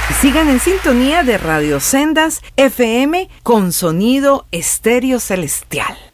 Sigan en sintonía de Radio Sendas FM con sonido estéreo celestial.